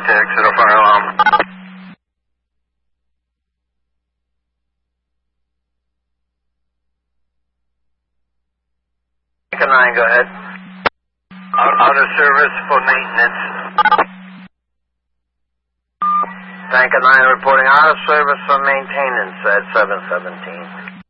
to exit a fire alarm. Tanker 9, go ahead. Out of service for maintenance. Tanker 9 reporting out of service for maintenance at 717.